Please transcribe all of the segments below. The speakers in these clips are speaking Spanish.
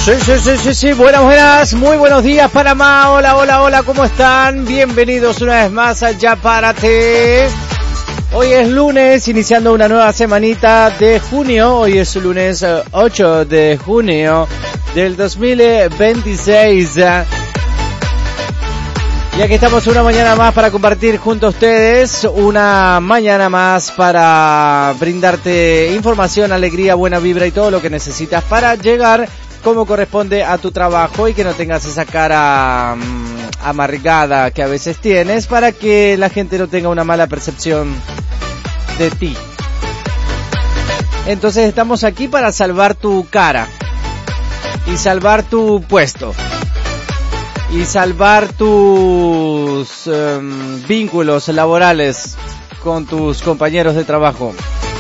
Sí, buenas, muy buenos días Panamá, hola, ¿cómo están? Bienvenidos una vez más a Ya Párate. Hoy es lunes, iniciando una nueva semanita de junio, hoy es el lunes 8 de junio del 2026. Y aquí estamos una mañana más para compartir junto a ustedes, una mañana más para brindarte información, alegría, buena vibra y todo lo que necesitas para llegar como corresponde a tu trabajo y que no tengas esa cara amargada que a veces tienes, para que la gente no tenga una mala percepción de ti. Entonces estamos aquí para salvar tu cara y salvar tu puesto y salvar tus vínculos laborales con tus compañeros de trabajo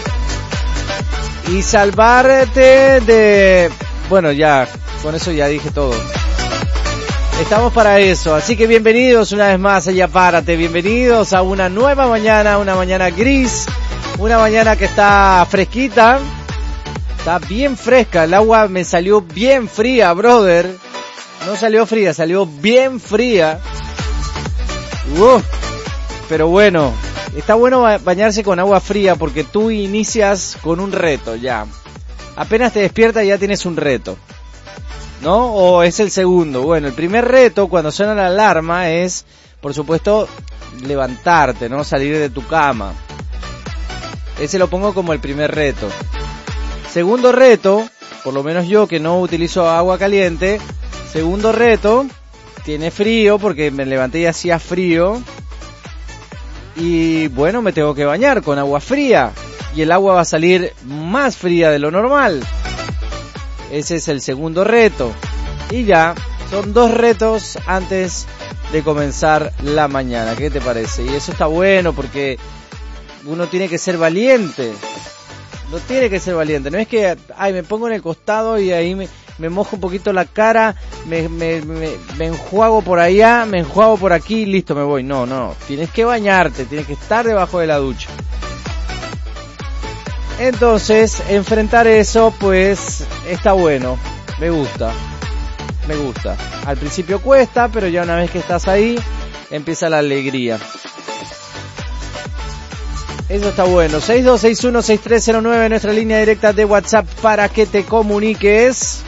y salvarte de... Bueno, ya, con eso ya dije todo. Estamos para eso, así que bienvenidos una vez más a Ya Párate, bienvenidos a una nueva mañana, una mañana gris, una mañana que está fresquita, está bien fresca, el agua me salió bien fría, brother. No salió fría, salió bien fría. Pero bueno, está bueno bañarse con agua fría porque tú inicias con un reto ya. Apenas te despiertas ya tienes un reto, ¿no? O es el segundo. Bueno, el primer reto cuando suena la alarma es, por supuesto, levantarte, ¿no? Salir de tu cama. Ese lo pongo como el primer reto. Segundo reto, por lo menos yo que no utilizo agua caliente, segundo reto, tiene frío porque me levanté y hacía frío. Y bueno, me tengo que bañar con agua fría. Y el agua va a salir más fría de lo normal. Ese es el segundo reto. Y ya, son 2 retos antes de comenzar la mañana. ¿Qué te parece? Y eso está bueno porque uno tiene que ser valiente. No tiene que ser valiente. No es que, me pongo en el costado y ahí me mojo un poquito la cara, me enjuago por allá, me enjuago por aquí y listo, me voy. No. Tienes que bañarte, tienes que estar debajo de la ducha. Entonces, enfrentar eso, pues, está bueno. Me gusta. Al principio cuesta, pero ya una vez que estás ahí, empieza la alegría. Eso está bueno. 6261-6309, nuestra línea directa de WhatsApp para que te comuniques.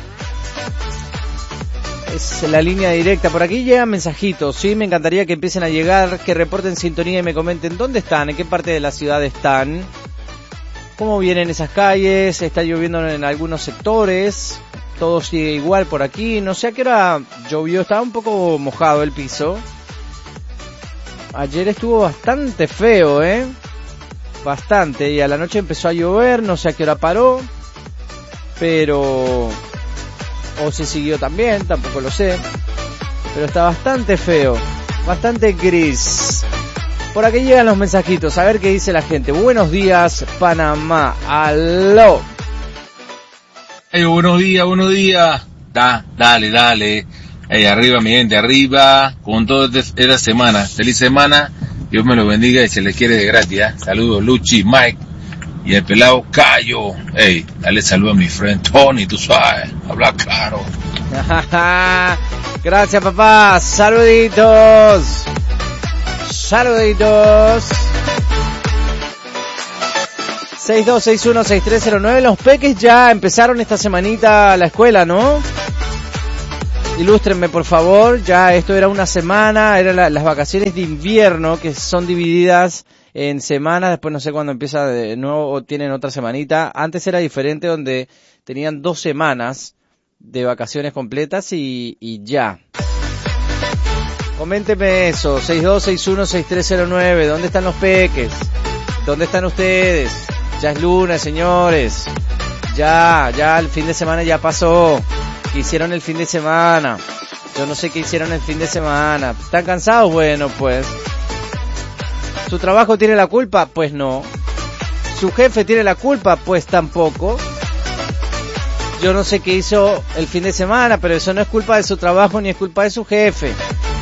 Es la línea directa. Por aquí llegan mensajitos, sí, me encantaría que empiecen a llegar, que reporten sintonía y me comenten dónde están, en qué parte de la ciudad están. ¿Cómo vienen esas calles? Está lloviendo en algunos sectores. Todo sigue igual por aquí. No sé a qué hora llovió. Estaba un poco mojado el piso. Ayer estuvo bastante feo, bastante. Y a la noche empezó a llover. No sé a qué hora paró. Pero... o se siguió también. Tampoco lo sé. Pero está bastante feo. Bastante gris. Por aquí llegan los mensajitos, a ver qué dice la gente. Buenos días, Panamá. Aló. Hey, buenos días. Dale. Hey, arriba, mi gente, arriba. Con toda esta semana. Feliz semana. Dios me lo bendiga y se les quiere de gratis. Saludos, Luchi, Mike y el pelado Cayo. Hey, dale saludo a mi friend Tony, tú sabes. Habla claro. Gracias, papá. Saluditos. 6261-6309. Los peques ya empezaron esta semanita la escuela, ¿no? Ilústrenme, por favor. Ya esto era una semana, eran las vacaciones de invierno que son divididas en semanas. Después no sé cuándo empieza de nuevo o tienen otra semanita. Antes era diferente, donde tenían 2 semanas de vacaciones completas y ya. Coménteme eso, 6261-6309, ¿dónde están los peques? ¿Dónde están ustedes? Ya es lunes, señores. Ya el fin de semana ya pasó. ¿Qué hicieron el fin de semana? Yo no sé qué hicieron el fin de semana. ¿Están cansados? Bueno, pues. ¿Su trabajo tiene la culpa? Pues no. ¿Su jefe tiene la culpa? Pues tampoco. Yo no sé qué hizo el fin de semana, pero eso no es culpa de su trabajo ni es culpa de su jefe.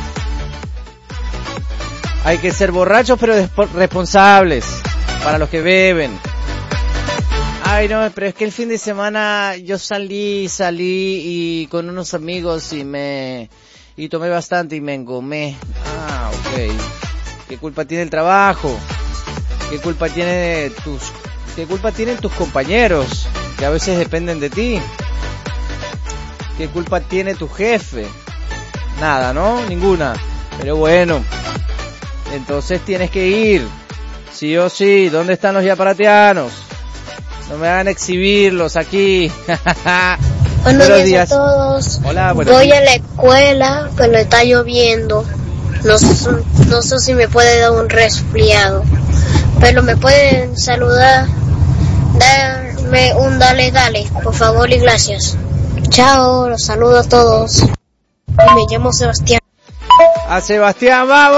Hay que ser borrachos pero responsables para los que beben. Ay, no, pero es que el fin de semana yo salí y con unos amigos y tomé bastante y me engomé. Ah, ok. ¿Qué culpa tiene el trabajo? ¿Qué culpa tienen tus compañeros que a veces dependen de ti? ¿Qué culpa tiene tu jefe? Nada, ¿no? Ninguna. Pero bueno, entonces tienes que ir, sí o sí. ¿Dónde están los yaparatianos? No me hagan exhibirlos aquí. Buenos días a todos. Hola, buenos Voy días. a la escuela, pero está lloviendo. No sé si me puede dar un resfriado. Pero me pueden saludar. Darme un dale, por favor y gracias. Chao, los saludo a todos. Me llamo Sebastián. A Sebastián, vamos.